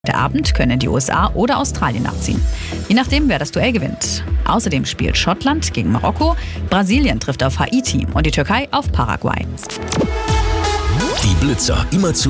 Heute Abend können die USA oder Australien nachziehen. Je nachdem, wer das Duell gewinnt. Außerdem spielt Schottland gegen Marokko, Brasilien trifft auf Haiti und die Türkei auf Paraguay. Die Blitzer immer zu